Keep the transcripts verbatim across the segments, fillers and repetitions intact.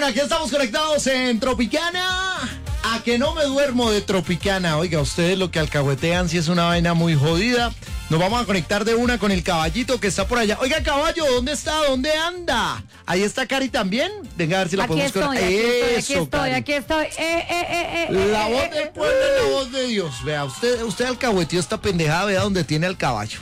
Bueno, aquí estamos conectados en Tropicana. A que no me duermo de Tropicana. Oiga, ustedes lo que alcahuetean si es una vaina muy jodida. Nos vamos a conectar de una con el caballito que está por allá. Oiga, caballo, ¿dónde está? ¿Dónde anda? Ahí está Cari también. Venga, a ver si la aquí podemos estoy, conectar. aquí estoy, Eso, aquí estoy, Cari. aquí estoy. Eh, eh, eh, eh, La eh, voz eh, del eh, pueblo es la voz de Dios. Vea, usted, usted alcahueteó esta pendejada, vea dónde tiene al caballo.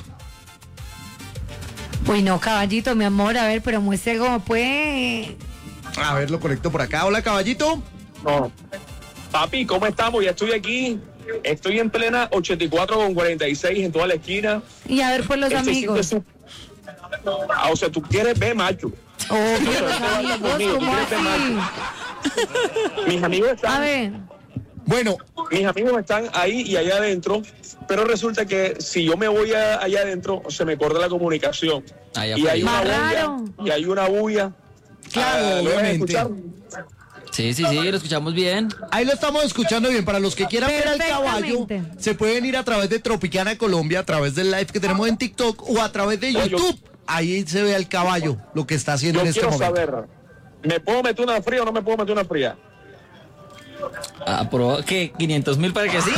Uy, no, caballito, mi amor, a ver, pero muestre cómo puede. A ver, lo conecto por acá. Hola, caballito. No. Papi, ¿cómo estamos? Ya estoy aquí. Estoy en plena ochenta y cuatro con cuarenta y seis en toda la esquina. Y a ver, pues los Este sitio amigos. es su- Ah, o sea, tú quieres ver, macho. Obvio, los amigos, Conmigo, ¿cómo tú quieres ver, así? macho. Mis amigos A están, ver, Bueno, mis amigos están ahí y allá adentro, pero resulta que si yo me voy a- allá adentro, se me corta la comunicación. Allá y hay afuera. una Más bulla, raro. y hay una bulla. Claro, Ah, ¿lo van a obviamente. escuchar? Sí, sí, sí, lo escuchamos bien. ahí lo estamos escuchando bien. Para los que quieran ver al caballo, Perfectamente. se pueden ir a través de Tropicana Colombia, a través del live que tenemos en TikTok o a través de No, yo- YouTube. Ahí se ve al caballo, lo que está haciendo Yo en este quiero momento. saber, ¿me puedo meter una fría o no me puedo meter una fría? Ah, pero, ¿qué? ¿quinientos mil para que sí?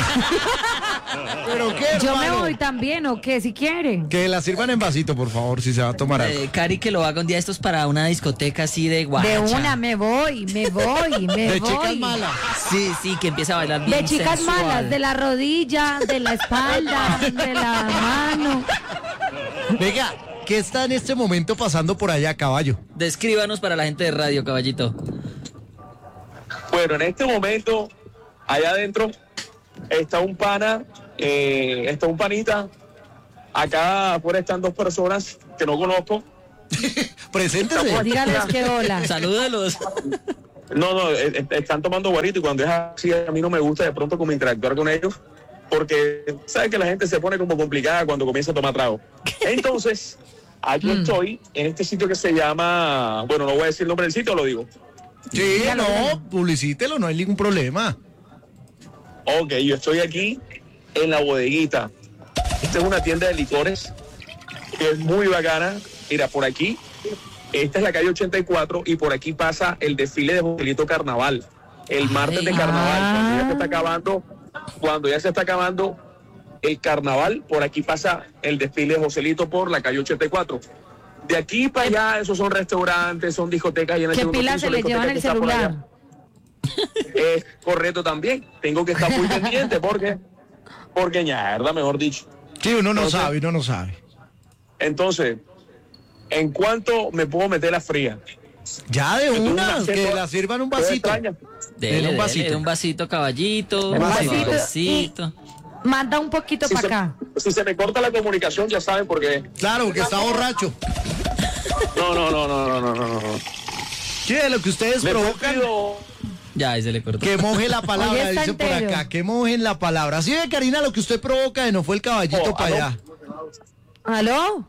¿Pero qué, yo me hermano? voy también, ¿o qué? Si quieren. Que la sirvan en vasito, por favor, si se va a tomar algo. Eh, Cari, que lo haga un día estos para una discoteca así de guacha. De una me voy, me voy, me De voy. chicas malas. Sí, sí, que empieza a bailar bien De chicas sensual. malas, de la rodilla, de la espalda, de la mano. Venga, ¿qué está en este momento pasando por allá, caballo? Descríbanos para la gente de radio, caballito. Bueno, en este momento, allá adentro, está un pana, eh, está un panita. Acá afuera están dos personas que no conozco. Preséntese. Dígales que hola. Salúdalos. No, no, eh, eh, están tomando guarito y cuando es así, a mí no me gusta de pronto como interactuar con ellos, porque sabes que la gente se pone como complicada cuando comienza a tomar trago. Entonces, aquí estoy en este sitio que se llama, bueno, no voy a decir el nombre del sitio, lo digo. Sí, no, publicítelo, no hay ningún problema. Ok, yo estoy aquí en la bodeguita. Esta es una tienda de licores que es muy bacana. Mira, por aquí, esta es la calle ochenta y cuatro y por aquí pasa el desfile de Joselito Carnaval. El martes de Ay. carnaval, cuando ya Ah. se está acabando, cuando ya se está acabando el carnaval, por aquí pasa el desfile de Joselito por la calle ochenta y cuatro. De aquí para allá, esos son restaurantes, son discotecas y en el ¿Qué segundo pila piso, se le discoteca llevan que el está por allá. celular? Es correcto también. Tengo que estar muy pendiente porque, porque ñarda, mejor dicho. Sí, uno no Entonces- sabe, uno no sabe. Entonces, ¿en cuánto me puedo meter la fría? Ya de tengo una, una que sed- la sirvan un ¿Te vasito. extraña? Dele, un dele, vasito. un vasito, caballito. Un Un vasito. vasito. Manda un poquito Si para se, acá. si se me corta la comunicación, ya saben por qué. Claro, porque está borracho. No, no, no, no, no, no, no. no. Sí, de lo que ustedes Le provocan, pido- Ya, ahí se le cortó. que moje la Hoy palabra, está dice por entero. acá, que mojen la palabra. Sí, ve, Karina, lo que usted provoca de no fue el caballito Oh, para ¿aló? allá. ¿Aló?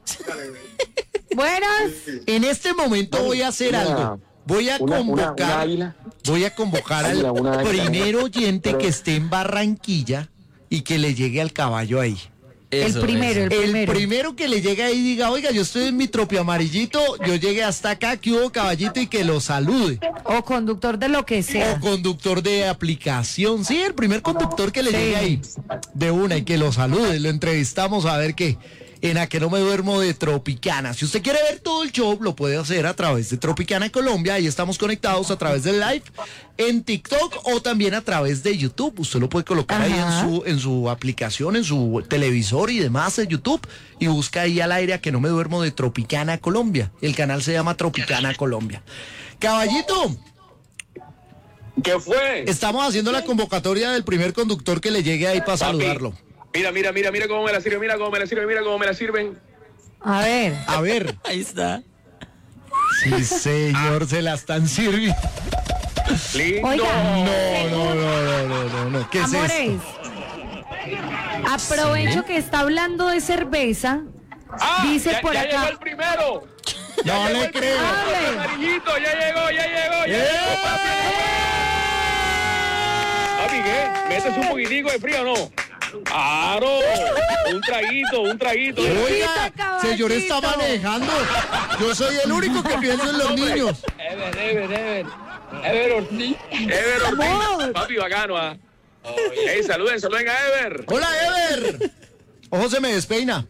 Buenas. En este momento voy a hacer Una- algo. Voy a una- una- convocar, una águila. voy a convocar Águila, al una águila. primer oyente Pero- que esté en Barranquilla y que le llegue al caballo ahí. Eso, el primero, eso. el El primero. primero que le llegue ahí y diga, oiga, yo estoy en mi tropio amarillito, yo llegué hasta acá, que hubo caballito y que lo salude. O conductor de lo que sea. O conductor de aplicación, sí, el primer conductor que le Sí. llegue ahí de una y que lo salude, lo entrevistamos a ver qué. En A Que No Me Duermo de Tropicana. Si usted quiere ver todo el show, lo puede hacer a través de Tropicana Colombia. Ahí estamos conectados a través del live en TikTok o también a través de YouTube. Usted lo puede colocar ahí en Ajá. su, en su aplicación, en su televisor y demás en YouTube. Y busca ahí al aire A Que No Me Duermo de Tropicana Colombia. El canal se llama Tropicana Colombia. Caballito, ¿Qué fue? estamos haciendo la convocatoria del primer conductor que le llegue ahí para Papi, saludarlo. Mira, mira, mira, mira cómo me la sirven, mira cómo me la sirven, mira cómo me la sirven. A ver. A ver. Ahí está. Sí, señor, se la están sirviendo. Lindo. Oiga. No, no, no, no, no, no, no. ¿Qué es Amores, esto? aprovecho que está hablando de cerveza. Ah, Dice ya, por ya acá. llegó el primero. Ya No llegó le el creo. primero, Hable. el amarillito, ya llegó, ya llegó, ya ¡Eh! llegó, papi. Papi, ¿qué? ¿Metes un poquitico de frío o no? Claro, un traguito, un traguito. Oiga, caballito. señor está manejando. Yo soy el único que pienso en los niños. Ever, Ever, Ever. Ever Ortiz. Ever Ortiz. Amor. Papi, bacano, ¿ah? Ey, saluden, saluden a Ever. Hola, Ever. Ojo, se me despeina.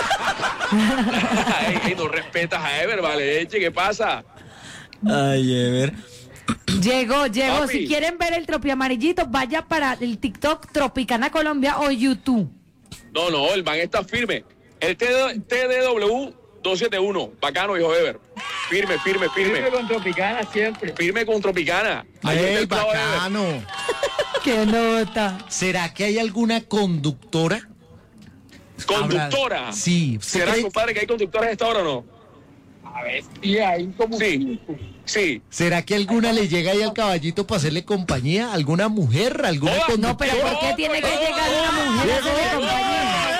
ey, ey, no respetas a Ever, vale, eche, ¿qué pasa? Ay, Ever. Llegó, llegó. Papi. Si quieren ver el tropi amarillito, vaya para el TikTok Tropicana Colombia o YouTube. No, no, el man está firme. El T D W doscientos setenta y uno, bacano, hijo Ever. Firme, firme, firme. Firme con Tropicana siempre. Firme con Tropicana. Ahí está Ey, el clavo de Ever. bacano. ¡Qué nota! ¿Será que hay alguna conductora? Conductora. Habla- Sí. ¿usted ¿Será, cree- compadre, que hay conductoras a esta hora o no? A ver, sí, hay como Sí. cinco. Sí. ¿Será que alguna le llega ahí al caballito para hacerle compañía? ¿Alguna mujer? ¿Alguna Hola. conductora? No, pero ¿por qué tiene que llegar una mujer a hacerle compañía?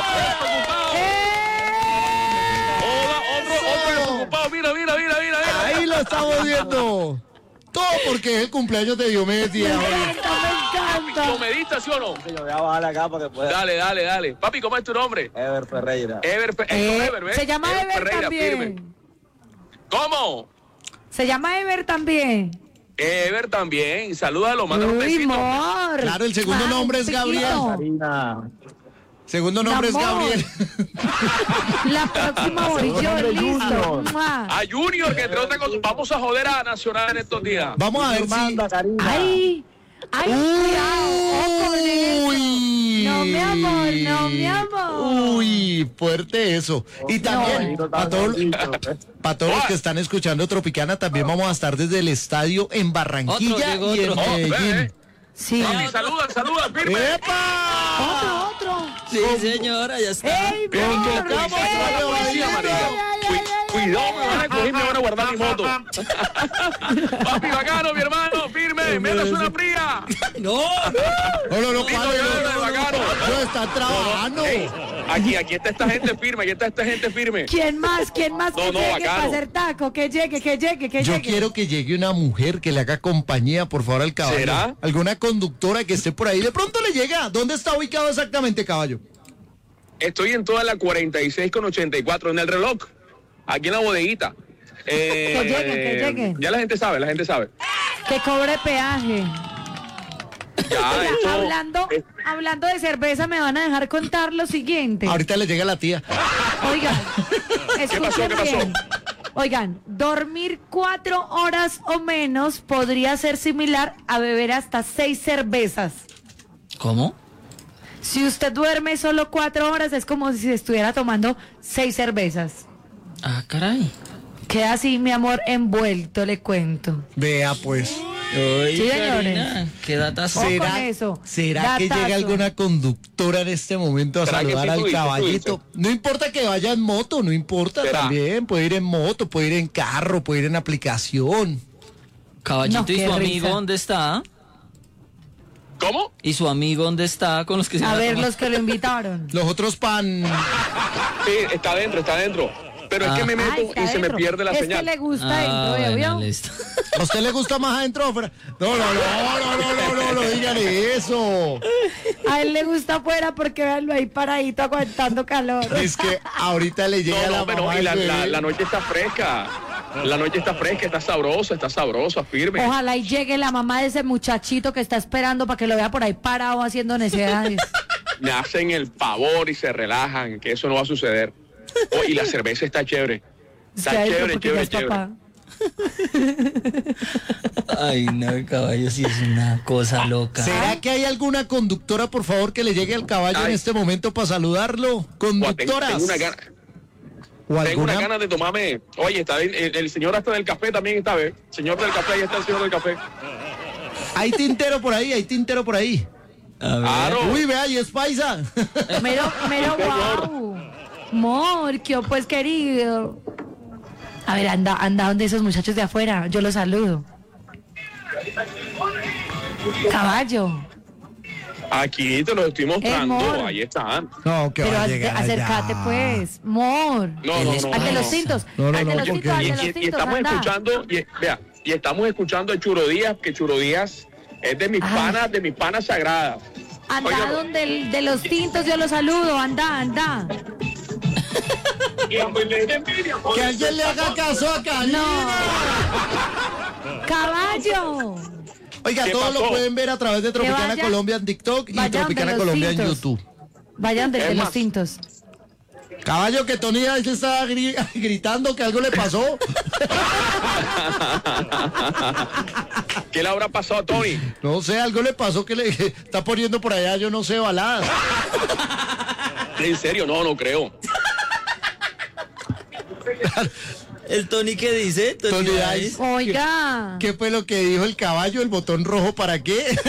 Hola, otro, otro desocupado. Mira, mira, mira, mira, mira. Ahí lo estamos viendo. Todo porque es el cumpleaños de Diomedes Me Díaz. encanta, me encanta. ¿Lo medita, sí o no? Yo voy a bajarle acá para que pueda. Dale, dale, dale. Papi, ¿cómo es tu nombre? Ever Ferreira. Ever, Fe- Eh, Ever, ¿ves? se llama Ever Ferreira, también. firme. ¿Cómo? Se llama Ever también. Ever también. Salúdalo, mándale un Uy, besito. amor. Claro, el segundo Ah, nombre un es Gabriel. piquito. Karina. Segundo nombre es Amor. Gabriel. La próxima voy yo, listo. Mua. A Junior, que entre otras cosas, vamos a joder a Nacional en estos días. Vamos a ver si... Manda, Karina. Ay, ay, cuidado, ojo con eso. Uy. No, mi amor, no, mi amor. Uy, fuerte eso. Y también, No, para todos, eh. para todos los que están escuchando Tropicana, también vamos a estar desde el estadio en Barranquilla Otro, llegó y en otro. Oh, ve, Medellín. ve. Sí. Papi, saluda, saluda, firme. ¡Epa! Otro, otro. Sí, señora, ya está. ¡Ey, mi Convocamos amor! a ¡Ey, la ey, policía, ey, marica. ey, ey, ey, ey, Cuidado, me van a coger y me van a guardar mi moto. Papi, bacano, mi hermano, firme. Métase una fría. No. No, no, no, Listo, padre, ya, no, no, no, bacano. no, está trabajando. Ey, aquí, aquí está esta gente firme, aquí está esta gente firme. ¿Quién más? ¿Quién más No, que no, llegue bacano. para hacer taco? Que llegue, que llegue, que Yo llegue. quiero que llegue una mujer que le haga compañía, por favor, al caballo. ¿Será? Alguna conductora que esté por ahí. De pronto le llega. ¿Dónde está ubicado exactamente, caballo? Estoy en toda la cuarenta y seis con ochenta y cuatro, en el reloj, aquí en la bodeguita. Eh, Que llegue, que llegue. Ya la gente sabe, la gente sabe. Que cobre peaje. Ya, Oiga, esto- hablando, eh, hablando de cerveza, me van a dejar contar lo siguiente. Ahorita le llega la tía. Oigan, escuchen pasó? ¿Qué pasó? bien. Oigan, dormir cuatro horas o menos podría ser similar a beber hasta seis cervezas. ¿Cómo? Si usted duerme solo cuatro horas, es como si estuviera tomando seis cervezas. Ah, caray. Queda así, mi amor, envuelto, le cuento. Vea, pues. Ay, Sí, Karina, señores. qué datazo. Ojo ¿Será, con eso. ¿será que Datazo. llega alguna conductora en este momento a ¿Será que saludar sí, al tú dices, tú caballito? dices? No importa que vaya en moto, no importa ¿Será? también. Puede ir en moto, puede ir en carro, puede ir en aplicación. Caballito, No, ¿y qué su amigo risa. dónde está? ¿Cómo? ¿Y su amigo dónde está con los que se A van ver, tomar? los que lo invitaron. Los otros pan. Sí, está adentro, está adentro. Pero es Ah. que me meto Ay, está y se me dentro. pierde la es señal. que le gusta Ah, dentro, ¿ya bueno, vio? listo. ¿A usted le gusta más adentro o fuera? No, no, no, no, no, no, no, no, digan eso. A él le gusta afuera porque véanlo ahí paradito aguantando calor. Es que ahorita le llega No, la no, pero mamá y la, del la, bebé. la noche está fresca. La noche está fresca, está sabrosa, está sabrosa, firme. Ojalá y llegue la mamá de ese muchachito que está esperando para que lo vea por ahí parado haciendo necesidades. Me hacen el favor y se relajan, que eso no va a suceder. Oh, y la cerveza está chévere. Está Se ha ido chévere, porque ya chévere, es chévere. papá. Ay, no, el caballo sí es una cosa loca. ¿Será que hay alguna conductora, por favor, que le llegue al caballo en Ay. este momento para saludarlo? Buah, tengo, Conductoras. tengo una gana, ¿O tengo alguna? una gana de tomarme. Oye, está el, el- el señor hasta del café también está, ¿ves? Señor del café, ahí está el señor del café. Hay tintero por ahí, hay tintero por ahí. A ver. Claro. Uy, vea, y es paisa. Mero, mero, wow. Morquio, pues querido. A ver, anda, anda donde esos muchachos de afuera. Yo los saludo. Caballo. Aquí te los estoy mostrando, Amor. ahí están. No, que Pero va a ac- llegar acércate, allá. pues. Mor. No, no, no. Al de no, los no. cintos. No, no, al de no, los porque- cintos, al Y, de y- los y cintos, estamos anda. escuchando, y, vea, y estamos escuchando a Churo Díaz, que Churo Díaz es de mis Ay. panas, de mis panas sagradas. Anda Oiga, donde el, de los tintos, yo los saludo. Anda, anda. Que alguien le haga caso a Karina. Caballo. caballo. Oiga, ¿Qué todo pasó? lo pueden ver a través de Tropicana vaya- Colombia en TikTok y vaya donde Tropicana los Colombia en tintos. YouTube. Vayan de, Es de los más. tintos. Caballo, que Tony ahí se está gri- gritando que algo le pasó. ¿Qué le habrá pasado a Tony? No sé, algo le pasó que le está poniendo por allá, yo no sé, baladas. En serio, no, no creo. ¿El Tony qué dice? Tony, Tony Dice. Dice. Oiga. ¿Qué fue lo que dijo el caballo? ¿El botón rojo para qué?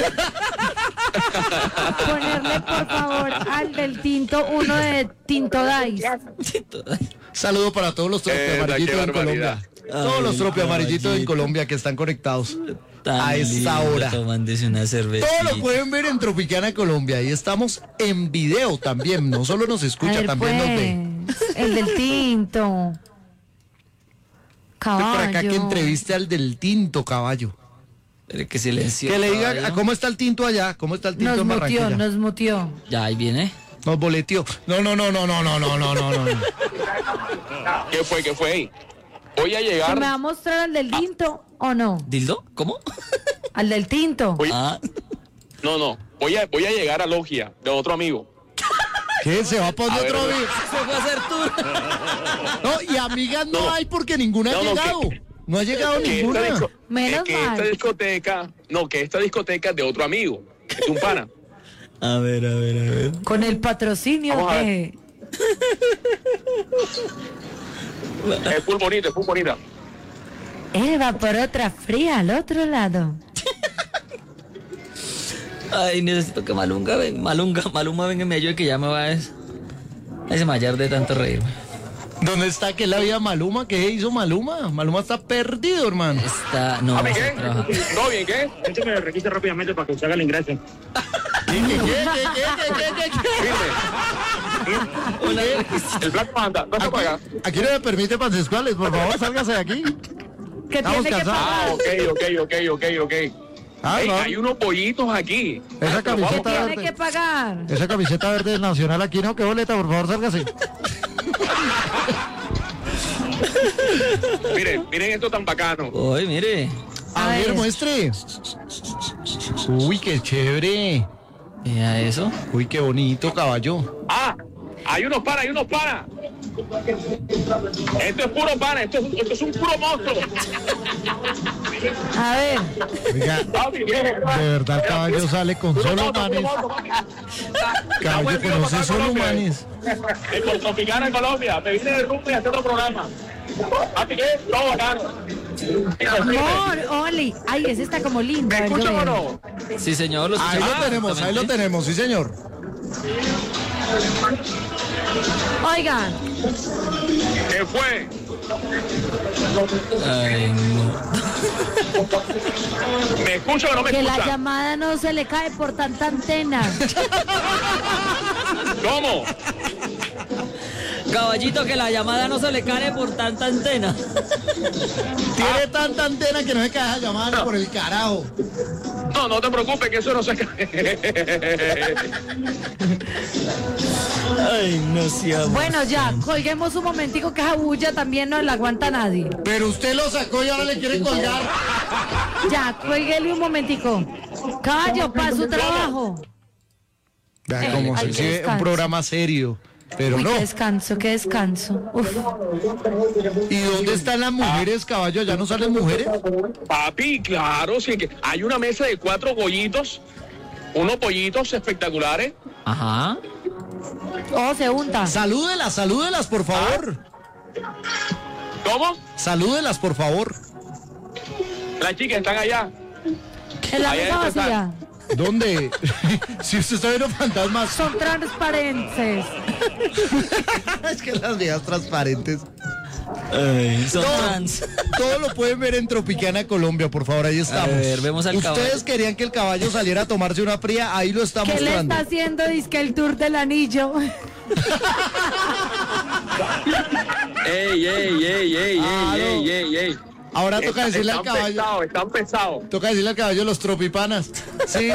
Ponerle por favor al del tinto uno de Tinto Dice. Saludo para todos los tropi Eh, amarillitos qué en Colombia. barbaridad. Todos los Ay, tropi amarillitos en caballito. Colombia que están conectados Tan a esta lindo, hora. tomándose una cerveza. Todo lo pueden ver en Tropicana Colombia y estamos en video también. No solo nos A escucha, ver, también nos ve. pues, el del tinto. Estoy por acá que Caballo. entreviste al del tinto, caballo. Pero que silencio. Que le diga caballo. cómo está el tinto allá, cómo está el tinto Nos en mutió, Barranquilla. nos mutió. Ya, ahí viene. Nos boleteó. No, no, no, no, no, no, no, no, no, no. ¿Qué fue? ¿Qué fue? Voy a ¿Se llegar. me va a mostrar al del tinto o no? ¿Dildo? ¿Cómo? Al del tinto. Voy- Ah, No, no. Voy a, voy a llegar a Logia de otro amigo. ¿Qué? ¿Se va para A ver, otro a ver. amigo? se fue a hacer tour. No, y amigas no, No. hay porque ninguna No, ha no, llegado. que- No ha llegado Que esta, ninguna. disco- Menos que esta mal. discoteca, no, que esta discoteca es de otro amigo, es un pana. A ver, a ver, a ver. Con el patrocinio Vamos a ver. de... Es full bonita, es full bonita. Él va por otra fría al otro lado. Ay, necesito que Malunga venga. Malunga, Maluma venga y me ayude que ya me va a... des- a desmayar de tanto reírme. ¿Dónde está que la vida Maluma? ¿Qué hizo Maluma? Maluma está perdido, hermano. Está... No, ¿A mí está qué? trabajando. ¿Todo bien, qué? Échame el requisito rápidamente para que usted haga el ingreso. ¿Qué, qué, qué, qué, qué, qué, qué, qué? Firme. El Black Panda, no se paga. Aquí, aquí no me permite pansexuales, por favor, sálgase de aquí. Que Estamos tiene que cansados. Ah, pagar. ok, ok, ok, ok, ok. Ah, Ey, no. hay unos pollitos aquí. Esa Ah, pero vamos, camiseta- Tiene que pagar. Esa camiseta verde nacional aquí, ¿no? ¿Qué boleta? Por favor, sálgase. Miren, miren esto tan bacano. Uy, mire. A, A ver, ver. muestre. Uy, qué chévere. Mira eso. Uy, qué bonito, caballo. Ah, hay unos panas, hay unos panas. Esto es puro pana, esto es, esto es un puro monstruo. A ver. Oiga, Papi, de verdad, el caballo sale con puro solo monstruo, puro manes. monstruo, papi. Caballo conoce solo manes. En Puerto Picana, en Colombia. Me vine de rumbo y hacer otro programa. Papi, ¿qué? Todo bacano. Amor, Oli. Ay, ese está como lindo. ¿Me A ver, yo escuchan o veo. no? Sí, señor. Lo Ahí escuchamos lo tenemos, ahí lo perfectamente. tenemos, sí, señor. Oigan, ¿Qué fue? Ay, no. ¿Me escuchan o no me que la escuchan? llamada no se le cae por tanta antena. ¿Cómo? Caballito, que la llamada no se le cae por tanta antena. Tiene tanta antena que no se cae esa llamada por el carajo. No, no te preocupes, que eso no se cae. Ay, no seamos. Bueno, ya, colguemos un momentico que esa bulla también no la aguanta nadie. Pero usted lo sacó y ahora le quiere colgar. Ya, cuélguele un momentico. Caballo, para su trabajo. Vea cómo Ay, se qué sigue un descanso. programa serio. Pero Uy, no. qué descanso, qué descanso. Uf. ¿Y dónde están las mujeres, caballo? ¿Ya no salen mujeres? Papi, claro, sí que hay una mesa de cuatro pollitos, unos pollitos espectaculares. Ajá. Oh, se unta. Salúdelas, salúdelas, por favor. ¿Cómo? Salúdelas, por favor. Las chicas están allá. En la Ahí mesa está. vacía. ¿Dónde? Si usted está viendo fantasmas. Son transparentes. Es que las viejas transparentes. Ay, son No, trans. todo lo pueden ver en Tropicana Colombia, por favor, ahí estamos. ver, vemos al Ustedes caballo. querían que el caballo saliera a tomarse una fría, ahí lo está ¿Qué le mostrando. está haciendo? Dice el tour del anillo. Ey, ey, ey, ey, Ah, ey, no. ey, ey, ey. Ahora toca Están- decirle al están caballo. pesados, están pesados. Toca decirle al caballo los tropipanas. Sí,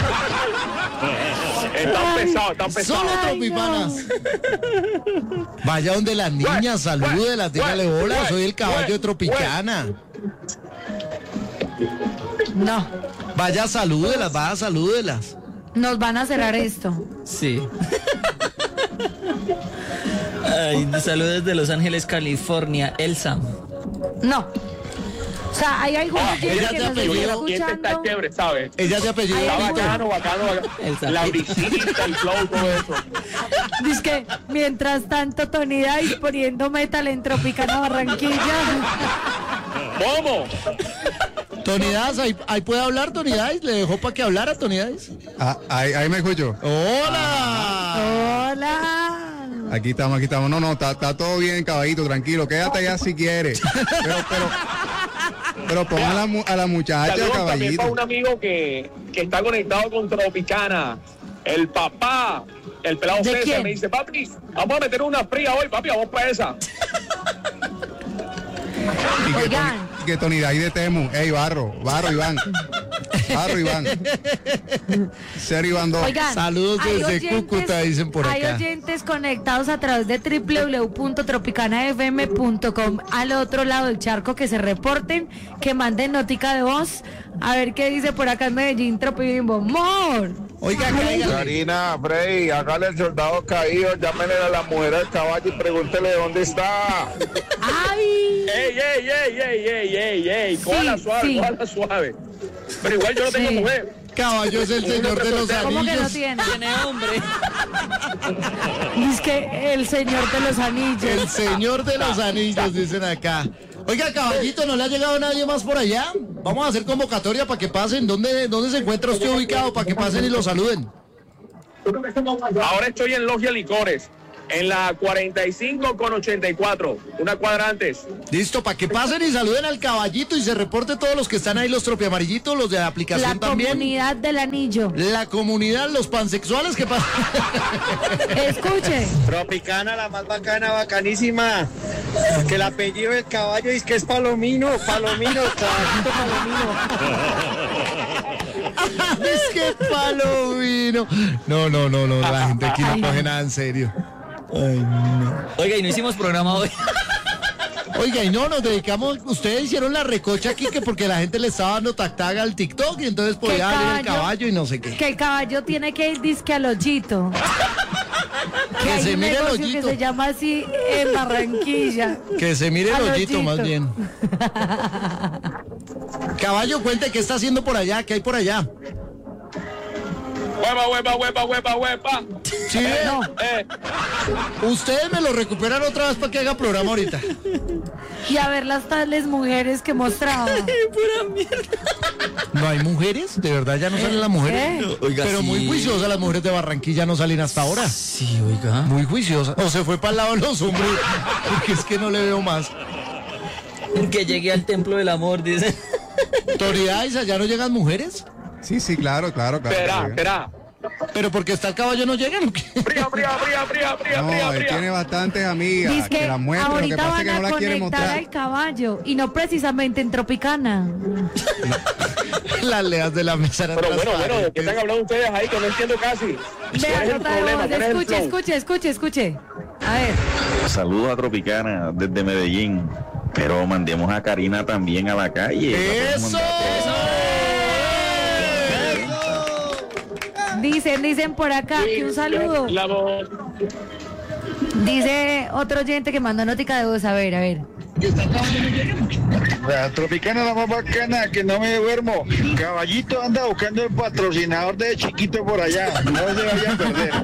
Están pesados, están pesados. solo Ay, tropipanas. Vaya donde las niñas, salúdelas, dígale hola, soy el caballo de Tropicana. No, Vaya, salúdelas, vaya, salúdelas. nos van a cerrar esto. Sí. Ay, saludos desde Los Ángeles, California, Elsa. No. O sea, hay algunos ella oyentes te que nos apellido, están El ambiente está escuchando. chévere, ¿sabes? Ella de apellido. Ay, Está ay, bacano, bacano, bacano. El La sapito. brisita, el flow, todo eso. Dice que mientras tanto Tony Dice poniendo metal en Tropicana Barranquilla. ¿Cómo? Tony Dice, ahí, ahí puede hablar Tony Dice. ¿Le dejó para que hablara Tony Dice? Ah, ahí, ahí me escucho. ¡Hola! Hola. Aquí estamos, aquí estamos. No, no, está, está todo bien, caballito, tranquilo. Quédate allá si quieres. Pero, pero, pero pon a la, mu- a la muchacha, Saludos también caballito. para un amigo que, que está conectado con Tropicana. El papá, el pelado ¿De César, quién? me dice, papi, vamos a meter una fría hoy, papi, vamos para esa. Y que, Oigan. Tony, que Tony Day de Temu. Ey, Barro, Barro, Iván. Barro, Iván. Ser Iván dos. Oigan, Saludos hay desde oyentes- Cúcuta, dicen por Hay acá. oyentes conectados a través de doble u doble u doble u punto tropicana f m punto com al otro lado del charco, que se reporten, que manden notica de voz. A ver qué dice por acá en Medellín, Tropibimbo. ¡Mor! Oiga, cáigale. Karina, Frey, hágale el soldado caído, llámenle a la mujer al caballo y pregúntele dónde está. ¡Ay! ¡Ey, ey, ey, ey, ey, ey, ey! Cójala Sí, suave, sí. cójala suave. Pero igual yo no tengo Sí. mujer. Caballo es el señor de los ¿Cómo que no anillos. tiene? Tiene hombre. Dice que el señor de los anillos. El señor de los anillos, dicen acá. Oiga, caballito, ¿no le ha llegado nadie más por allá? Vamos a hacer convocatoria para que pasen. ¿Dónde, dónde se encuentra usted ubicado? Para que pasen y lo saluden. Ahora estoy en Logia Licores, en la cuarenta y cinco con ochenta y cuatro, una cuadra antes. Listo, para que pasen y saluden al caballito y se reporte todos los que están ahí, los tropiamarillitos, los de la aplicación La también. comunidad del anillo. La comunidad, los pansexuales que pasan. Escuche. Tropicana, la más bacana, bacanísima. Que el apellido del caballo es que es Palomino, Palomino, caballito Palomino. Es que palomino. No, no, no, no, la gente aquí no coge nada en serio. Ay, no. Oiga, y no hicimos programa hoy. Oiga, y no, nos dedicamos, ustedes hicieron la recocha aquí que porque la gente le estaba dando tactaga al TikTok y entonces podía Que salir el caballo y no sé qué. Que el caballo tiene que ir disque al hoyito. Que, Que hay se un mire el negocio hoyito. que se llama así en Barranquilla. Que se mire el Al hoyito hoyito. más bien. Caballo, cuente qué está haciendo por allá, qué hay por allá. Huepa, huepa, huepa, huepa, huepa. Sí, no. Eh, Ustedes me lo recuperan otra vez para que haga programa ahorita. Y a ver las tales mujeres que mostraba. Pura mierda. ¿No hay mujeres? ¿De verdad ya no salen las mujeres? ¿Eh? Oiga, Pero sí. muy juiciosas las mujeres de Barranquilla no salen hasta ahora. Sí, oiga. Muy juiciosas. O se fue para el lado de los hombres, porque es que no le veo más. Que llegue al templo del amor, dice. Autoridades, ¿allá no llegan mujeres? Sí, sí, claro, claro, claro. Espera, claro. espera. Pero porque está el caballo no llegan, ¿o qué? Fría, fría, fría, fría, fría, No, fría, él fría. tiene bastantes amigas Dice que que la muestran, lo que ahorita pasa es van que no a la quiere conectar mostrar. al caballo y no precisamente en Tropicana. Las leas de la mesa eran Pero bueno, bueno, ¿de qué transparentes. están hablando ustedes ahí? Que no entiendo casi. ¿Cuál Vean, es el nota de problema? voz. ¿Cuál es el Escuche, flow? escuche, escuche, escuche. A ver. Saludos a Tropicana desde Medellín. Pero mandemos a Karina también a la calle. ¡Eso! Dicen, dicen por acá que un saludo. La voz. Dice otro oyente que mandó notica de voz. A ver, a ver. La Tropicana la más bacana, que no me duermo. Caballito anda buscando el patrocinador de chiquito por allá. No se vayan a perder.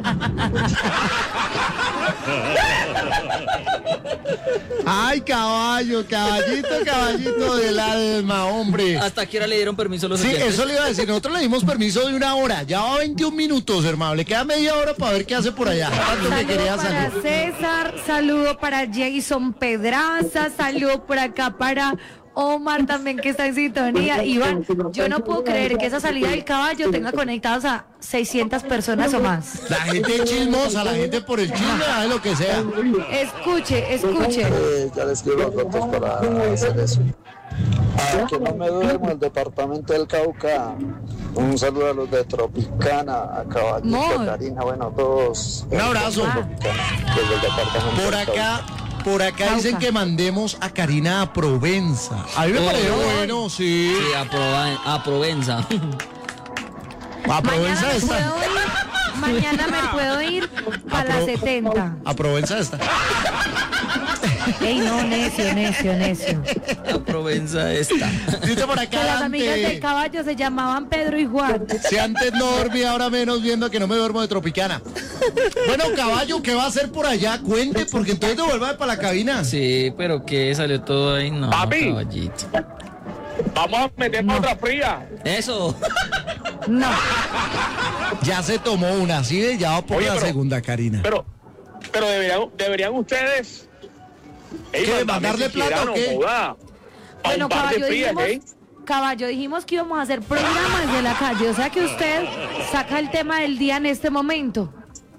Ay, caballo, caballito, caballito del alma, hombre. Hasta aquí ahora le dieron permiso los Sí, oyentes. eso le iba a decir. Nosotros le dimos permiso de una hora. Ya va veintiún minutos, hermano. Le queda media hora para ver qué hace por allá. Tanto que Saludo quería para salir. César, saludo para Jason Pedraza, saludo por acá para Omar también que está en sintonía. Iván, yo no puedo creer que esa salida del caballo tenga conectadas a seiscientas personas o más. La gente es chismosa, la gente por el chisme hace lo que sea. Escuche, escuche. Eh, ya les escribo los datos para hacer eso. Ah, que no me duermo, el departamento del Cauca. Un saludo a los de Tropicana, a Caballito, Mor. Karina, bueno, todos. Un abrazo. Tropicana, desde el departamento Por del acá, Cauca. Por acá Cauca. dicen que mandemos a Karina a Provenza. A mí me Oh, pareció oh. bueno, sí. Sí, a, Prova- a Provenza. A Provenza Mañana me está. puedo ir, mañana me puedo ir para A las Pro- setenta. A Provenza está. Ey, no, necio, necio, necio. A Provenza está. Dice por Que acá las amigas del Dante. caballo se llamaban Pedro y Juan. Si antes no dormía, ahora menos viendo que no me duermo de Tropicana. Bueno, caballo, ¿qué va a hacer por allá? Cuente, porque entonces devuelva para la cabina. Sí, pero que salió todo ahí. No, Papi. caballito. Vamos a meternos otra fría. Eso. No. Ya se tomó una, así de ya va por Oye, la pero- segunda, Karina. Pero, pero deberían, deberían ustedes. Ey, ¿Qué, mandame mandarle si plata quieran, o qué? joda. Pa' Bueno, un par de caballo frías, dijimos, ¿eh? caballo, dijimos que íbamos a hacer programas de la calle. O sea que usted saca el tema del día en este momento.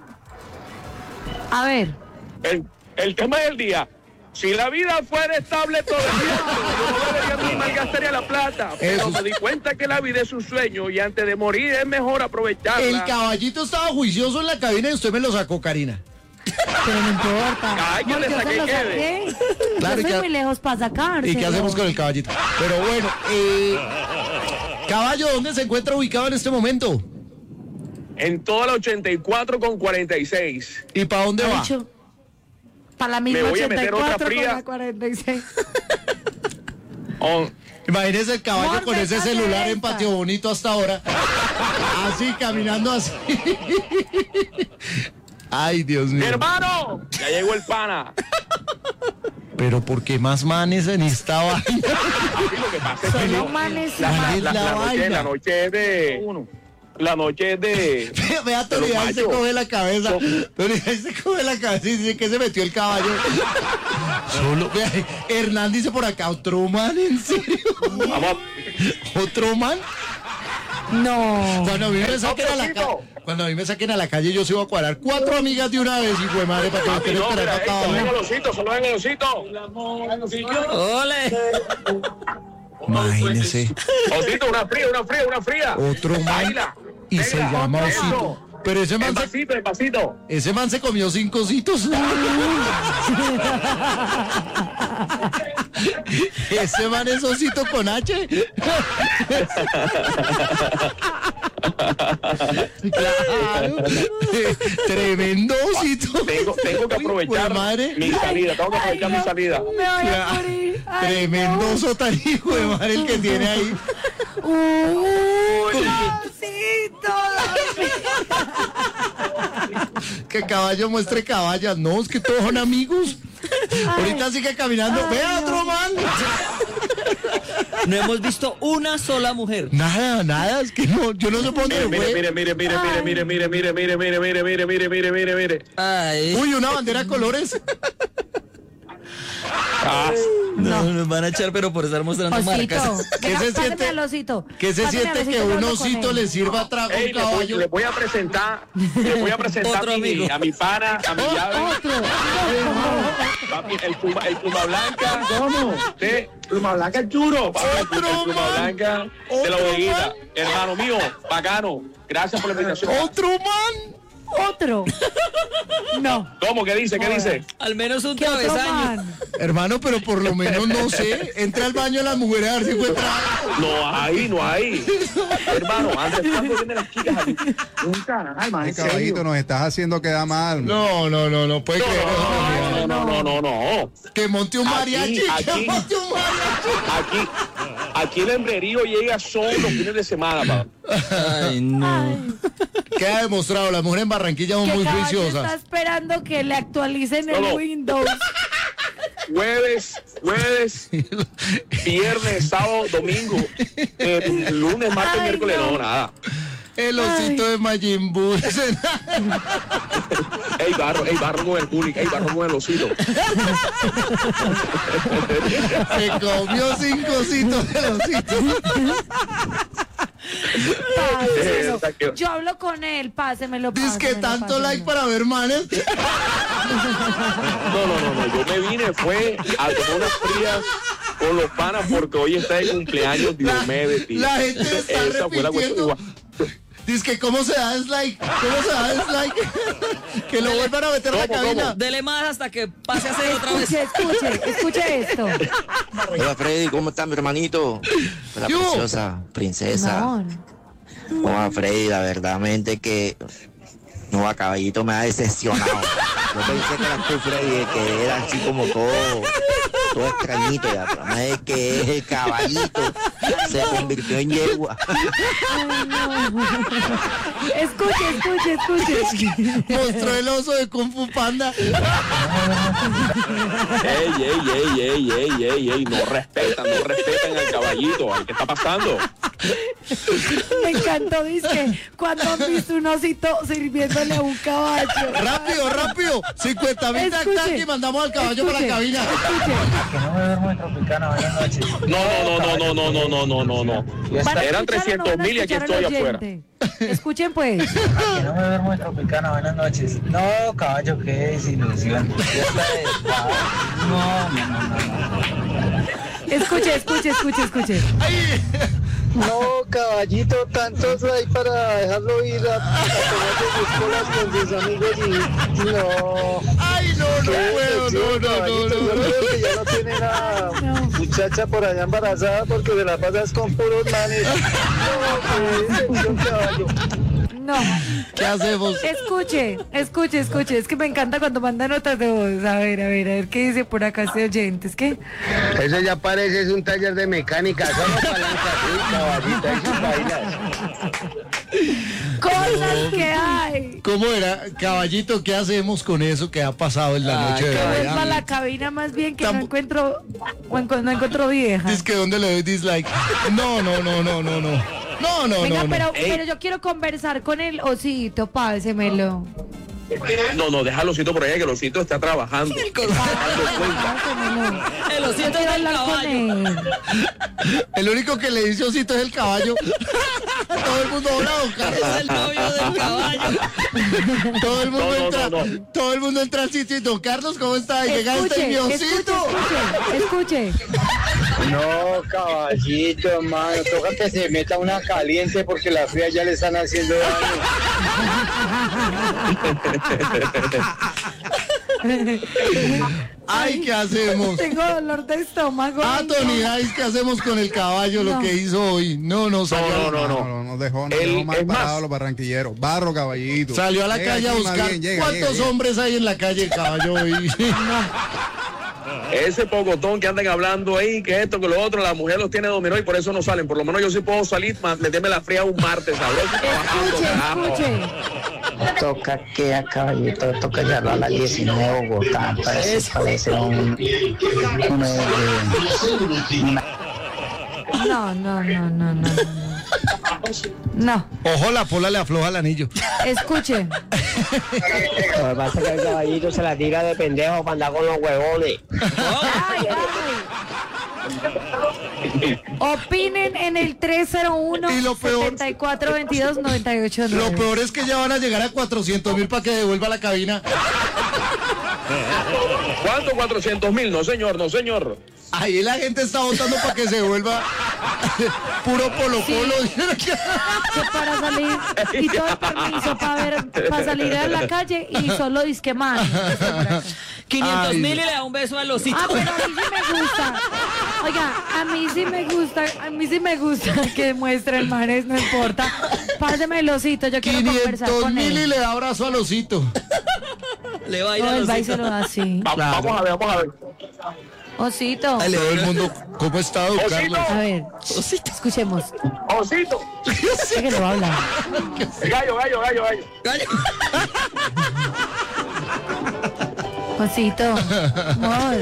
A ver. El, el tema del día. Si la vida fuera estable todo el tiempo, yo no debería ni malgastaría la plata. Pero Eso. me di cuenta que la vida es un sueño y antes de morir es mejor aprovecharla. El caballito estaba juicioso en la cabina y usted me lo sacó, Karina. Pero no importa. Ay, yo Porque le saqué se lo quede. saqué. Claro, Yo y soy que- muy lejos para sacar. ¿Y qué hacemos con el caballito? Pero bueno, eh, caballo, ¿dónde se encuentra ubicado en este momento? En toda la ochenta y cuatro con cuarenta y seis. ¿Y para dónde va? Para la misma Me voy a ochenta y meter otra cuatro con fría. la cuarenta y seis. On- Imagínese el caballo Morde, con ese hace celular en esta. Patio Bonito hasta ahora. Así, caminando así. Ay, Dios ¡Mi mío. hermano! Ya llegó el pana. Pero ¿por qué más manes en esta vaina? Papi, lo que pasa es que Solo no- manes y la, la- ¿Cuál es la- la la noche, vaina? la noche es de... La noche es de... Vea, de los Tony, ahí se machos. coge la cabeza. Tony, ahí se coge la cabeza y dice que se metió el caballo. Solo, vea, Hernán dice por acá, ¿otro man? ¿En serio? Vamos. ¿Otro man? No. Cuando a mí me saquen a la calle, cuando a mí me saquen a la calle, yo se iba a cuadrar cuatro amigas de una vez, hijo de madre, para que me Papi, estén no, mira, esperando ey, acá solo en abajo. el osito, solo en el osito. ¡Ole! Imagínese, Osito, una fría, una fría, una fría. otro man Baila, y se baila. llama Eso. Osito. Pero ese man, se, Despacito, despacito. ese man se comió cinco ositos. Ese man es Osito con H. Claro. Tremendo Osito. Tengo, tengo que Uy, aprovechar jue madre. mi salida, tengo que aprovechar mi salida. Me voy a morir. Ay, Tremendo no. oso tan hijo de madre el que tiene ahí. Uy, Diosito. Que caballo muestre caballas. No, es que todos son amigos. Ahorita sigue caminando. Ay, Vea no. otro man. No hemos visto una sola mujer. Nada, nada. Es que no, yo no sé por dónde Mire, fue. mire, mire, mire, mire, mire, mire, mire, mire, mire, mire, mire, mire, mire, mire, mire. Ay. Uy, una bandera de colores. Ah, No, nos van a echar, pero por estar mostrando Osito. marcas. ¿Qué Venga, se pásame siente? al osito. ¿Qué se Pásame al siente osito, que yo un hablo con osito él. le sirva trago a ey, un le voy, caballo? le voy a presentar, le voy a presentar Otro a mi, amigo. a mi pana, a mi llave. Otro. Papi, el pluma, el pluma blanca. ¿Cómo? Sí, pluma blanca el churo. Papi, el pluma, el pluma man. blanca de la Otro bodeguita. man. Hermano mío, bacano. Gracias por la invitación. Otro man. Otro. No. ¿Cómo? ¿Qué dice? ¿Qué dice? Al menos un ¿Qué otro travesaño. man? Hermano, pero por lo menos no sé. Entra al baño de las mujeres a ver si encuentra. No hay, no hay. Hermano, Andrés, ¿cuándo vienen las chicas aquí? Nunca, ay, man, Ay, en serio. caballito, nos estás haciendo quedar mal. No, no, no, no puede creer eso. No, no, no, no, no, no. Que monte un Aquí, mariachi. Que aquí. monte un mariachi. Aquí, aquí el hembrerío llega solo los fines de semana, papá. Ay, no. Queda demostrado, las mujeres en Barranquilla son Que muy caballo está juiciosas. esperando que le actualicen No, el no. Windows. Jueves, jueves, viernes, sábado, domingo, eh, lunes, martes, Ay, miércoles, no. no, nada. El osito de Majin Buu. Ey, barro, ey, barro con el público, ey, barro con el osito. Se comió cinco ositos del osito. Páselo. Exacto. Yo hablo con él, pásemelo. Dice que pásemelo, tanto pásemelo. like para ver manes. No, no, no, no, yo me vine, fue a tomar unas frías con los panas porque hoy está de cumpleaños La, Diomedes, tío. la gente está Esa fue la repitiendo. cuestión. Dice que cómo se da dislike, cómo se da dislike. Que lo vuelvan a meter a la ¿Cómo, cabina. cómo? Dele más hasta que pase a hacer otra vez. Escuche, escuche, escuche esto. Hola Freddy, ¿cómo está mi hermanito? La ¿Qué hubo? preciosa princesa. No, Hola Freddy, la verdad que no, a Caballito me ha decepcionado. Yo pensé que era tú Freddy, que era así como todo, todo extrañito, ya, pero no es que es el Caballito, se convirtió en yegua. ay, no. Escuche, escuche, escuche. Mostró el oso de Kung Fu Panda. Ey, ey, ey, ey, ey, ey, ey, no respetan, no respetan al caballito. Ay, ¿qué está pasando? Me encantó, dice, cuando han visto un osito sirviéndole a un caballo. Rápido, rápido. cincuenta mil tac Escuche, y mandamos al caballo para la escuche, cabina. escuche. Que no me duermo en Tropicana, buenas noches. No, no, no, no, no, no, no, no, no, no. ¿Van a Eran escuchar o no trescientos van a mil y aquí escuchar al estoy afuera. oyente? Escuchen pues. Que no me duermo en Tropicana, buenas noches. No, caballo, qué desilusión. Ya está de- No, no, no, no. Escuche, escuche, escuche, escuche. No, caballito, tantos hay para dejarlo ir a, a tomarse sus colas con sus amigos y no. Ay, no, no Qué puedo, no, decepción, no, no, caballito. Yo no. creo que ya no tiene la No. muchacha por allá embarazada porque se la pasas con puros manes. No, qué decepción, caballo. No. ¿Qué hacemos? Escuche, escuche, escuche. Es que me encanta cuando mandan notas de voz. A ver, a ver, a ver qué dice por acá este oyente. Es que Eso ya parece es un taller de mecánica, solo palancas, sí, caballito, ahí sus bailas. cosas que hay. ¿Cómo era? Caballito, ¿qué hacemos con eso que ha pasado en la noche de Que vuelva a Miami? la cabina más bien que no Tampo- encuentro o encu- no encuentro vieja. Dice que dónde le doy dislike. No, no, no, no, no, no. No, no, Venga, no, no. pero, pero yo quiero conversar con el osito, pásemelo. No, no, deja al osito por allá, que el osito está trabajando. Pásemelo. El Yo osito quiero del hablar con caballo. él. El único que le dice osito es el caballo. Todo el mundo hola, don Es Carlos. el novio del caballo. Todo el mundo No, no, entra, no, no. todo el mundo entra al sitio y don Carlos, ¿cómo está? Y llega este mi Escuche, escuche, osito. escuche, escuche. No, caballito, hermano, toca que se meta una caliente porque la fría ya le están haciendo daño. Ay, ¿qué hacemos? Tengo dolor de estómago. Ah, Ay, no. Tony Dice, ¿qué hacemos con el caballo? Lo No. que hizo hoy. No, no, salió, No, no, No, no. no, no dejó, no Él- dejó mal es más- parado los barranquilleros. Barro, caballito. salió a la Llega calle a aquí más buscar. bien, llega, ¿Cuántos llega, llega. hombres hay en la calle el caballo hoy? Ese pocotón que andan hablando ahí, que esto, que lo otro, la mujer los tiene dominó y por eso no salen. Por lo menos yo sí puedo salir, ma- meterme la fría un martes, ¿sabes? Escuche, escuche. Toca que a caballito, toca llevarlo a la diecinueve de Bogotá, parece, parece un, un, eh, una No, no, no, no, no, no. No, Ojo, la pola le afloja el anillo. escuche. Lo que pasa es que el caballito se la tira de pendejo para andar con los huevones. Ay, ay. Opinen en el tres cero uno, Y lo peor- setenta y cuatro veintidós, noventa y ocho Lo nueve. peor es que ya van a llegar a cuatrocientos mil para que devuelva la cabina. ¿Cuánto? cuatrocientos mil. No, señor, no, señor. Ahí la gente está votando para que se vuelva puro polo polo. Que para salir y todo el permiso para ver, para salir a la calle y solo disque man. quinientos Ay. mil y le da un beso al osito. Ah, pero a mí sí me gusta. Oiga, a mí sí me gusta, a mí sí me gusta que muestren manes, no importa. Páseme el osito, yo quiero conversar quinientos con mil y él. le da abrazo al osito. Le va a ir No, al él va y se osito. lo da así. Va- Vamos a ver, vamos a ver. Osito. Todo el mundo, ¿cómo está, don Osito. Carlos? A ver, escuchemos. Osito. Sé que lo va a hablar. Gallo, gallo, gallo, gallo. Gallo. Osito. Amor.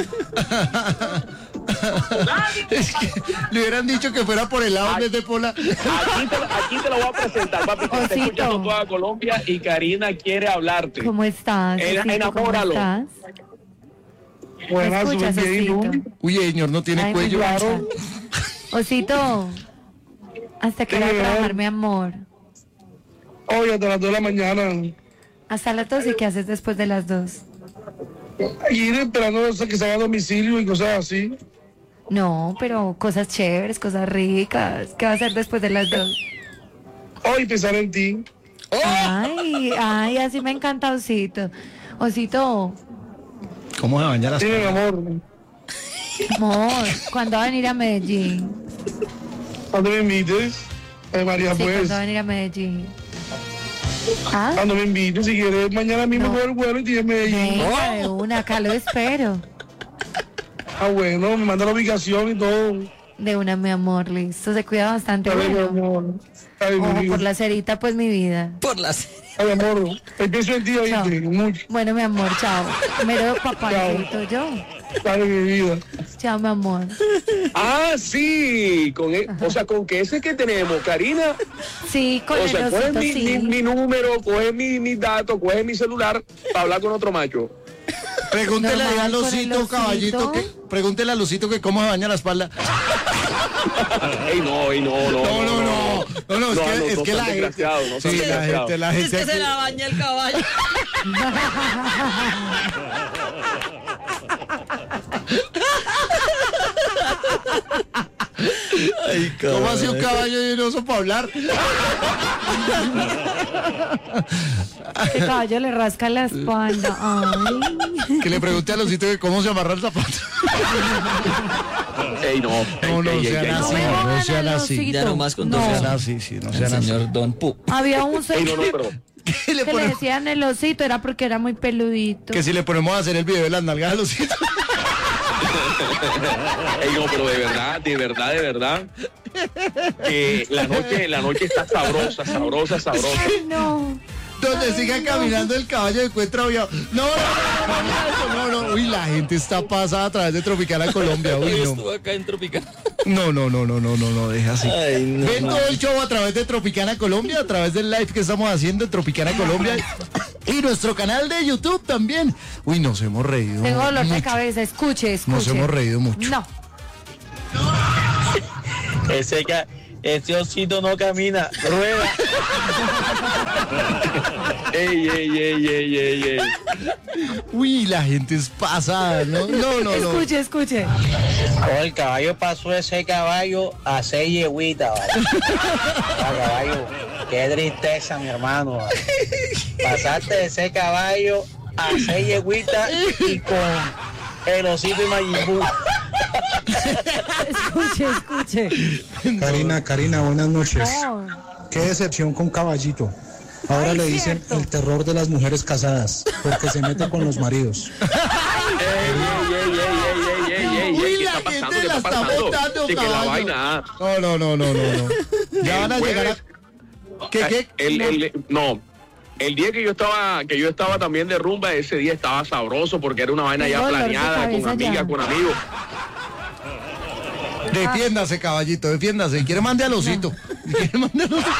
Es que le hubieran dicho que fuera por el lado en vez de por la... Aquí te, aquí te lo voy a presentar, papi, que está Osito. escuchando toda Colombia y Karina quiere hablarte. ¿Cómo estás? En- Osito, ¿cómo enamóralo. estás? ¿Me Buenas, escuchas, muy bien, Osito? ¿no? Uy, señor, no tiene Ay, me cuello. gusta. Osito, hasta que era Sí, trabajar, mi amor. Hoy hasta las dos de la mañana. Hasta las dos, ¿y qué haces después de las dos? Ir esperando hasta que salga a domicilio y cosas así. No, pero cosas chéveres, cosas ricas. ¿Qué va a hacer después de las dos? hoy pensar en ti. Ay, ay, así me encanta Osito. Osito, ¿Cómo se baña las Sí, mi palmas? amor. amor, ¿cuándo va a venir a Medellín? Cuando me invites, Ay, María, Sí, pues. ¿cuándo va a venir a Medellín? ¿Ah? Cuando me invites, si quieres, mañana mismo coger el vuelo y tienes Medellín. Venga, de una, acá lo espero. Ah, bueno, me manda la ubicación y todo. De una, mi amor, listo, se cuida bastante. A ver, mi Bueno, amor. Ay, mi ojo vida. por la cerita, pues mi vida. Por las... Ay, amor, hoy pienso en ti, Chao. oíste, mucho. Bueno, mi amor, chao. Mero papacito, yo. Dale, mi vida. Chao, mi amor. Ah, sí, con e- o sea, con que ese que tenemos, Karina, Sí, con o el sea, coge osito, mi, mi, sí. mi número, coge mi- mis datos, coge mi celular para hablar con otro macho. Pregúntele ahí Normal, a con el Lucito, osito. caballito, que, pregúntele a Lucito que cómo se baña la espalda. Ey, no, ey, no, no. No, no, no, no, no, es que, no, es no que sean la gente, desgraciados, no sean sí, la desgraciados. gente, la Es gente que se aquí- la baña el caballo. Ay, ¿cómo hace un caballo y un oso para hablar? Que caballo le rasca la espalda. Ay. Que le pregunte a Lucito que cómo se amarra el zapato. Ey, no. No, no ey, ey, sean ey, así, me no jodan sean a así. Lucito. Ya nomás con No. dos Sean sean así, sí, no El sean así. señor Don Pu. Había un Ey, no, señor no, pero. ¿Qué le que le ponemos? decían el osito, era porque era muy peludito. Que si le ponemos a hacer el video de las nalgas a Lucito. Ey, no, pero de verdad, de verdad, de verdad. Que la noche, la noche está sabrosa, sabrosa, sabrosa. Ay, no. Donde sigan caminando el caballo de encuentra obviado. No, no, no, no, no, no, no. Uy, la gente está pasada a través de Tropicana Colombia. Uy, Hoy no. estuvo acá en Tropicana. No, no, no, no, no, no, no, deja así. Ay, no, Ven no. todo el show a través de Tropicana Colombia, a través del live que estamos haciendo en Tropicana Colombia y nuestro canal de YouTube también. Uy, nos hemos reído. Tengo dolor de mucho. cabeza, escuche, escuche. Nos hemos reído mucho. No. Ese, ca- ese osito no camina, rueda. Ey, ey, ey, ey, ey, ey. Uy, la gente es pasada, ¿no? No, no, no. Escuche, escuche. Oh, el caballo pasó ese caballo a seis yegüitas, ¿vale? Ah, caballo, qué tristeza, mi hermano, ¿vale? Pasaste de ese caballo a seis yegüitas y con el osito y Majin Buu. Escuche, escuche. Karina, Karina, buenas noches. Oh. Qué decepción con Caballito. Ahora Ay, le dicen cierto. el terror de las mujeres casadas, porque se mete con los maridos. Ey, ey, ey, ey, ey, ey, ey, Uy, ey, ¿qué la está gente pasando? ¿Qué la está está pasando? botando, Sí, que la caballo. vaina. No, no, no, no, no, no. Ya van a El llegar a... jueves- ¿Qué, qué? El, el, no. El día que yo estaba, que yo estaba también de rumba, ese día estaba sabroso porque era una vaina Tengo ya dolor de planeada, con cabeza amigas, ya. con amigos. Defiéndase, caballito, defiéndase. ¿Quiere mande al osito? ¿Quiere mande al osito?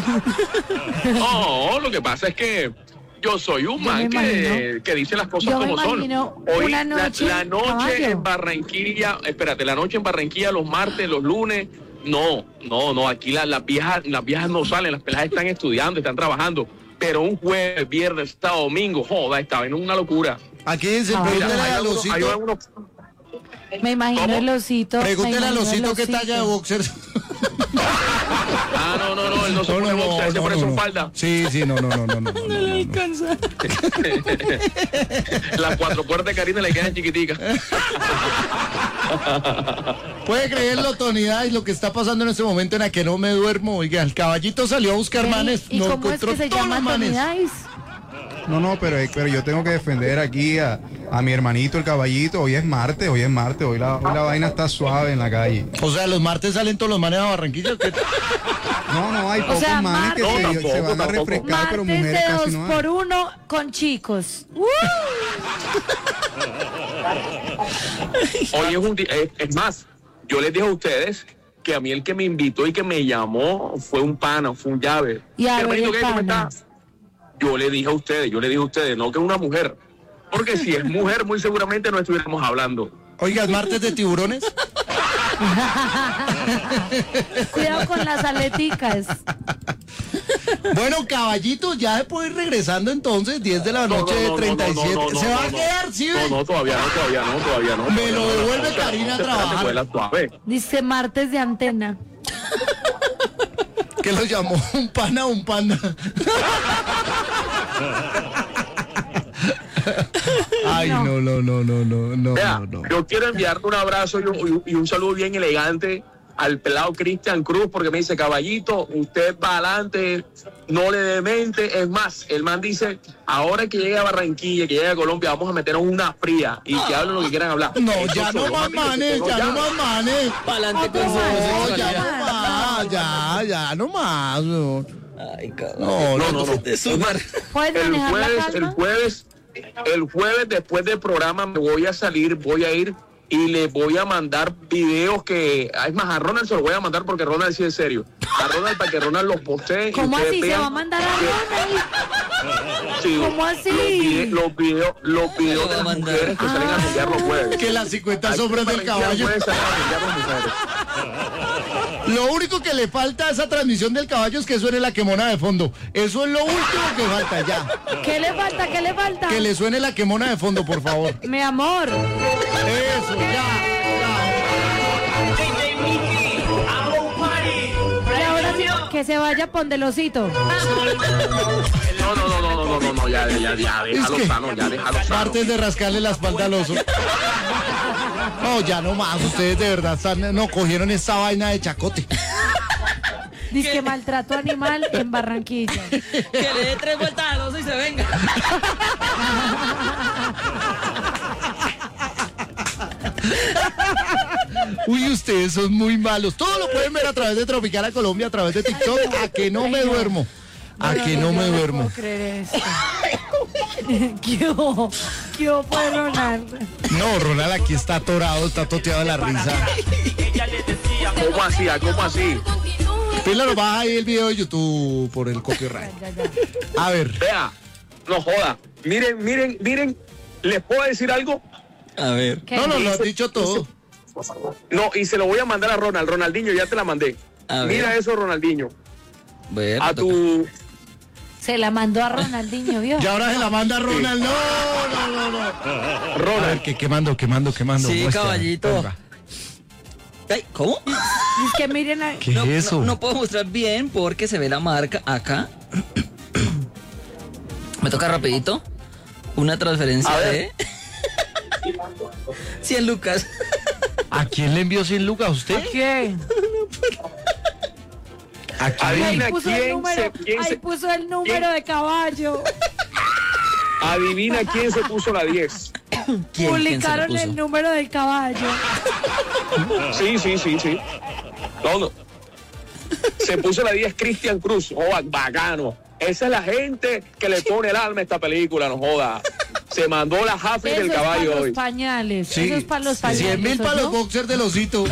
No, lo que pasa es que yo soy un Yo man me que, imagino- que dice las cosas yo me como son. imagino Hoy, una la- noche, la, noche caballo. en Barranquilla, espérate, la noche en Barranquilla, los martes, los lunes, no, no, no, aquí la- las viejas, las viejas no salen, las peladas están estudiando, están trabajando, pero un jueves, viernes, sábado, domingo, joda, estaba en una locura. Aquí dicen, Ah, pregúntele Hay al algunos- hay osito. algunos- Me imagino ¿Cómo? el osito. me Pregúntele al imagino el osito qué osito. talla de boxers. Ah, no, no, no, él no se pone boxer, él se pone su falda. Sí, sí, no, no, no, no, no, no, no, no. Las cuatro puertas de Karina le quedan chiquiticas. Puede creerlo, Tonidad, y lo que está pasando en este momento en la que no me duermo. Oiga, el caballito salió a buscar Vení, manes. ¿y no cómo es encontró que se todos llama los manes. Tony Dice? No, no, pero, pero yo tengo que defender aquí a, a mi hermanito, el caballito. Hoy es martes, hoy es martes, hoy la, hoy la vaina está suave en la calle. O sea, los martes salen todos los manes a Barranquilla. ¿o qué? No, no, hay O pocos sea, manes que martes- se, No, se tampoco, van a tampoco. refrescar, pero Martes mujeres de casi dos no hay. por uno con chicos. ¡Uh! Hoy es un día, es, es más, yo les dije a ustedes que a mí el que me invitó y que me llamó fue un pana, fue un llave. Y a ver, Hermanito, el ¿qué? ¿Cómo pana. estás? Yo le dije a ustedes, yo le dije a ustedes, no que una mujer. Porque si es mujer, muy seguramente no estuviéramos hablando. Oiga, ¿es martes de tiburones? Cuidado con las aleticas. Bueno, caballito, ya se puede ir regresando entonces, diez de la No, noche no, de no, treinta y no, siete. no, no, ¿Se no, va a no. quedar, sí? No, ve? no, todavía no, todavía no, todavía no. Me todavía lo no. devuelve Espérate, Karina a espérate, trabajar. vuela suave. Dice martes de antena. ¿Qué lo llamó? ¿Un pana o un panda? Ay, no, no, no, no, no, no, Vea, no, no. yo quiero enviarte un abrazo y un, y un saludo bien elegante al pelado Cristian Cruz, porque me dice, caballito, usted va adelante, no le demente. Es más, el man dice, ahora que llegue a Barranquilla, que llegue a Colombia, vamos a meternos una fría y que hablen lo que quieran hablar. No, Eso ya no solo, más papi, que manes, tengo ya no más manes. Pa'lante con su No, ya homosexualidad. no más, ya, ya no más. No, Ay, cabrón. no, No, no. no, no. Te suman. ¿Puedes El manejar la jueves, el calma? jueves, el jueves después del programa me voy a salir, voy a ir y le voy a mandar videos que, es más, a Ronald se los voy a mandar porque Ronald sí es serio. A Ronald para que Ronald los postee. y ¿Cómo ustedes así? ¿Se vean va a mandar a Ronald? Sí, ¿Cómo así? Los, vide- los videos, los videos de las mandar? mujeres que salen a pelear los jueves. Que las cincuenta Aquí sombras en del Barranquilla caballo. pueden salir a pelear las mujeres. Lo único que le falta a esa transmisión del caballo es que suene la quemona de fondo. Eso es lo último que falta ya. ¿Qué le falta? ¿Qué le falta? Que le suene la quemona de fondo, por favor. Mi amor. Eso, ya. Y ahora sí, que se vaya Pondelosito. No, no, no, no, no, no, no, no, ya, ya, ya, Es déjalo que sano, ya, déjalo sano. partes de rascarle la espalda al oso. No, ya no más. Ustedes de verdad están, no cogieron esta vaina de chacote. Dice que maltrato animal en Barranquilla. Que le dé tres vueltas al oso y se venga. Uy, ustedes son muy malos. Todo lo pueden ver a través de Tropicana Colombia, a través de TikTok. A que no me duermo. A que no me duermo. No puedo creer esto. ¿Qué hubo? ¿Qué hubo, pues, Ronald? No, Ronald aquí está atorado, está toteado de la risa. ¿Cómo así? ah, ¿Cómo así? Pila, lo baja ahí el video de YouTube por el copyright. Ya, ya. A ver. Vea, no joda. Miren, miren, miren, ¿les puedo decir algo? A ver. ¿Qué? No, no, lo has dicho todo. No, y se lo voy a mandar a Ronald. Ronaldinho, ya te la mandé. A ver. Mira eso, Ronaldinho. Bueno, A tu... Se la mandó a Ronaldinho, ¿vio? Y ahora se la manda Ronald. No, no, no, no. A ver, Ronald. que quemando, quemando, quemando. Sí, Muestra, caballito. ponga. Ay, ¿cómo? Es que miren a... ¿Qué No, es no- eso? No, puedo mostrar bien porque se ve la marca acá. Me toca rapidito. Una transferencia A ver. de cien lucas. ¿A quién le envió cien lucas? ¿A usted? ¿Qué? ¿A quién? Adivina Ahí puso el quién número, se... quién ahí se- puso el número de caballo. Adivina quién se puso la diez. ¿Quién, quién se lo Publicaron puso? el número del caballo. Sí, sí, sí, sí. No, no. Se puso la diez Cristian Cruz. Oh, bacano. Esa es la gente que le pone el alma a esta película, no joda. Se mandó la Jafri Eso del es para caballo los hoy. pañales. Eso es para los pañales. cien mil para ¿no? los boxers del osito.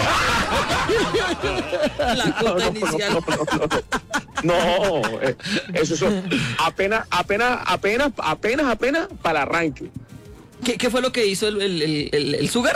La cuota inicial. No, eh, eso son apenas, apenas, apenas, apenas, apenas para el arranque. ¿Qué, qué fue lo que hizo el, el, el, el, el Sugar?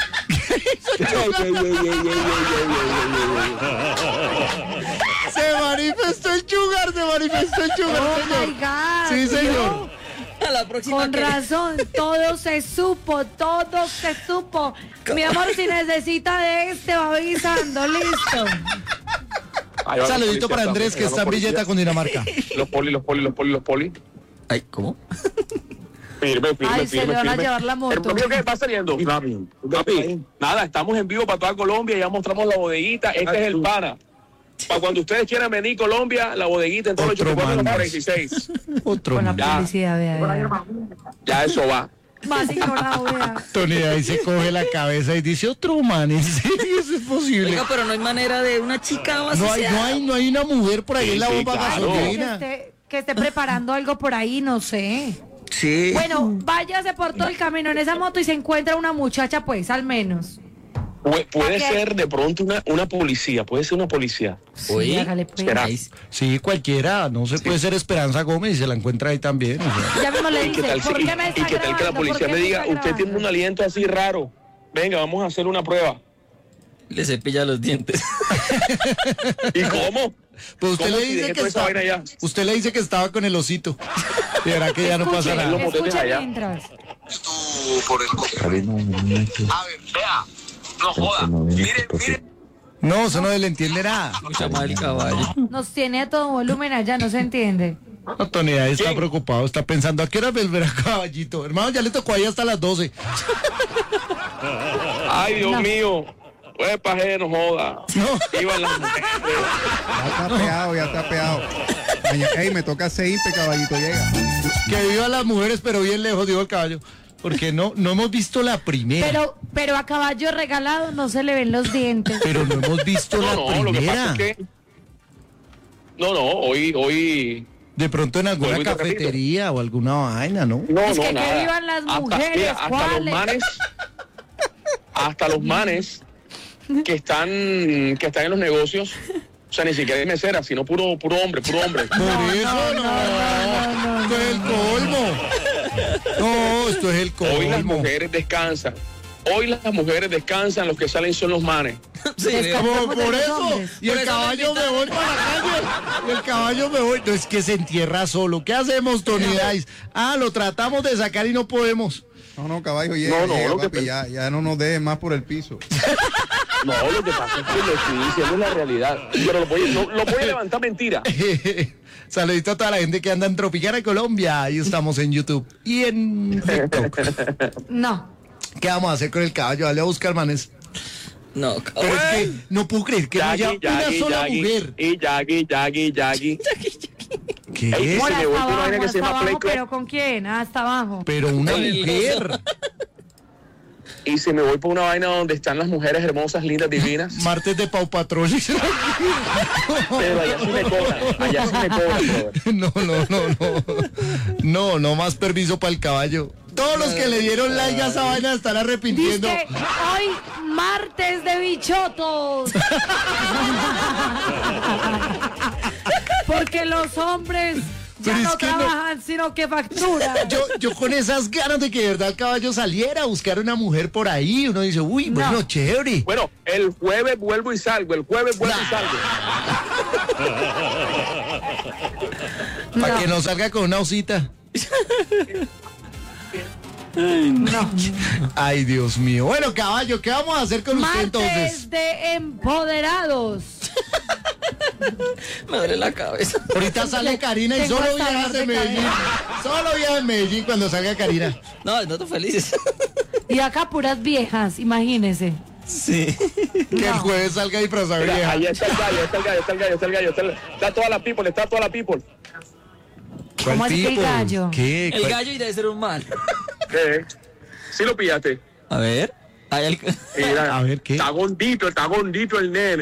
Se manifestó el sugar, se manifestó el sugar, Oh señor. my God. Sí, señor. ¿Vio? A la próxima. Con que- razón, todo se supo, todo se supo. Mi amor, si necesita de este, va avisando, listo. Ahí va la Saludito policía para Andrés, que también, está en los Villeta, policías. Cundinamarca. Los poli, los poli, los poli, los poli. Ay, ¿cómo? Firme, firme, Ay, se firme, le van a firme. llevar la moto. Hermano mío, ¿qué va saliendo? Papi, papi, nada, estamos en vivo para toda Colombia, ya mostramos la bodeguita, este es el pana. Para cuando ustedes quieran venir a Colombia, la bodeguita en todo el Otro ochenta y cuatro man. cuarenta y seis. Otro Con la más. Ya. publicidad, vea, vea. Ya eso va. Más ignorado, vea. Tony ahí se coge la cabeza y dice, otro man, ¿en serio eso es posible? Oiga, pero no hay manera de una chica más. No hay, no hay, no hay una mujer por ahí Sí, en la sí, bomba claro. Que gasolina. esté, que esté preparando algo por ahí, no sé. Sí. Bueno, váyase por todo el camino en esa moto y se encuentra una muchacha, pues, al menos. Pu- Puede Ok. ser de pronto una, una policía, puede ser una policía. Oye, Sí, hágale, pues. espera. Ahí- Sí, cualquiera, no se puede ser Esperanza Gómez y se la encuentra ahí también. o sea. Ya mismo le ¿Y qué dice, tal, si- ¿por qué me y, está y qué tal que la grabando? policía ¿Por qué me diga, está usted tiene un grabando? aliento así raro? Venga, vamos a hacer una prueba. Le cepilla los dientes. ¿Y cómo? Pues usted ¿Cómo le si dice dejé que toda esa está, vaina ya? usted le dice que estaba con el osito. Y verá que ya no pasa Escuche, nada. Los motetes escuche allá. mientras. A ver, vea. No joda. Miren, miren. No, eso no se le entiende nada. Mucha más el caballo. Nos tiene a todo volumen allá, no se entiende. No, Tony ahí está preocupado, está pensando, ¿a qué hora volverá Caballito? Hermano, ya le tocó ahí hasta las doce. Ay, Dios No. mío. Pues paje, no joda. No. Iban las mujeres. Ya está peado, ya está peado. Mañana, ey, me toca seirte, caballito, llega. Que vivan las mujeres, pero bien lejos, dijo el caballo. Porque no, no hemos visto la primera. Pero, pero a caballo regalado no se le ven los dientes. Pero no hemos visto la No, no, lo que primera. pasa es que. No, no, hoy, hoy. De pronto en alguna Vuelvo y te repito. cafetería o alguna vaina, ¿no? No, Es no, que que nada. vivan las Hasta- mujeres, mira, hasta los ¿cuáles? manes. Hasta los manes que están, que están en los negocios. O sea, ni siquiera es mesera, sino puro, puro hombre, puro hombre. Por eso no, esto es el colmo. No, esto es el Hoy las colmo. mujeres descansan. Hoy las mujeres descansan, los que salen son los manes. Sí, Descansamos Por, de por los eso. hombres. Y Por el eso caballo me me voy para la calle. Y el caballo me voy. No, es que se entierra solo. ¿Qué hacemos, Tony Dice? Ah, lo tratamos de sacar y no podemos. No, no, caballo, llega, No, no, llega, lo que papi, pe- ya, ya no nos dejes más por el piso. No, lo que pasa es que lo estoy diciendo es la realidad. Pero lo voy, lo, lo voy a levantar mentira. Saludito a toda la gente que anda en Tropicana, Colombia. Ahí estamos en YouTube y en TikTok. No. ¿Qué vamos a hacer con el caballo? Dale a buscar, manes. No, Pero es que no puedo creer que no haya Yagi, una Yagi, sola Yagi, mujer. y Yagi, Yagi, Yagi. ¿Qué Ey, es? Por me hasta voy por una abajo, vaina que se hasta llama Play abajo, Club. pero ¿con quién? Ah, hasta abajo. Pero una Con el mujer. Y si me voy por una vaina donde están las mujeres hermosas, lindas, divinas. Martes de Pau Patrol. Pero allá sí me cobran, allá sí me cobran, brother. No, no, no, no. No, no más permiso para el caballo. Todos los que le dieron like a esa vaina están arrepintiendo. Dice hoy martes de bichotos. Porque los hombres ya Pero es no que no- trabajan, sino que facturan. Yo, yo con esas ganas de que de verdad el caballo saliera a buscar una mujer por ahí, uno dice, uy, bueno, No. chévere. Bueno, el jueves vuelvo y salgo, el jueves vuelvo y salgo. Para No. que no salga con una osita. No. Ay, Dios mío. Bueno, caballo, ¿qué vamos a hacer con usted entonces? Martes de empoderados. me duele la cabeza. Ahorita sale Karina y Tengo solo hasta viajas dolor de en Medellín. Solo viajas en Medellín cuando salga Karina. No, no estoy feliz. Y acá puras viejas, imagínese. Sí. Que el jueves salga disfrazada Mira, vieja. ahí está el gallo, está el gallo, está el gallo, está el gallo, está, el- está toda la people, está toda la people. ¿Cuál ¿Cómo así que el tipo? gallo? ¿Qué? El ¿Cuál- gallo y debe ser un mal. ¿Qué? ¿Sí lo pillaste? A ver. Hay el... Mira, A ver, ¿qué? Está gordito, está gordito el nene.